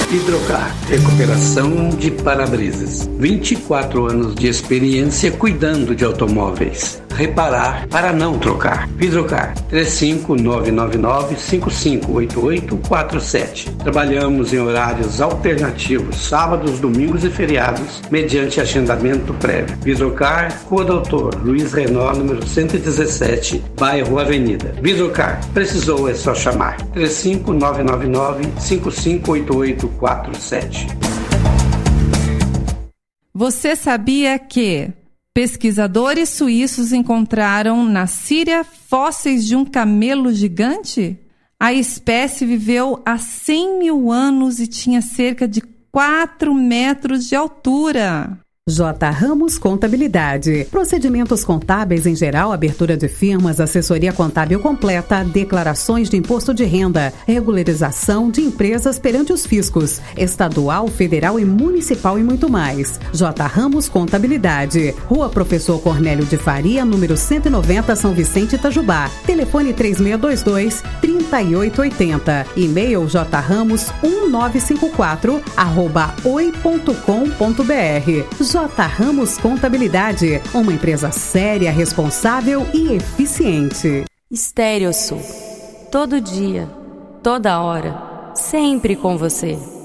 Hidrocar, recuperação de para-brisas. 24 anos de experiência cuidando de automóveis. Reparar para não trocar. Hidrocar, 35-999-558847. Trabalhamos em horários alternativos, sábados, domingos e feriados, mediante agendamento prévio. Hidrocar, Rua Doutor Luiz Renault, número 117, bairro Avenida. Hidrocar, precisou é só chamar. 35-999-558847. Você sabia que pesquisadores suíços encontraram na Síria fósseis de um camelo gigante? A espécie viveu há 100 mil anos e tinha cerca de 4 metros de altura. J. Ramos Contabilidade. Procedimentos contábeis em geral, abertura de firmas, assessoria contábil completa, declarações de imposto de renda, regularização de empresas perante os fiscos, estadual, federal e municipal e muito mais. J. Ramos Contabilidade. Rua Professor Cornélio de Faria, número 190, São Vicente, Itajubá. Telefone 3622-3880. E-mail jramos1954@oi.com.br. J. Ramos Contabilidade, uma empresa séria, responsável e eficiente. Estéreo Sul. Todo dia, toda hora, sempre com você.